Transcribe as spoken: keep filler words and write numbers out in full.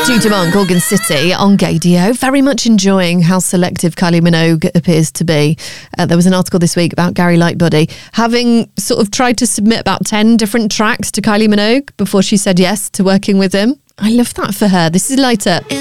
Judah Monk, Organ City on Gaydio. Very much enjoying how selective Kylie Minogue appears to be. Uh, there was an article this week about Gary Lightbody having sort of tried to submit about ten different tracks to Kylie Minogue before she said yes to working with him. I love that for her. This is Light Up.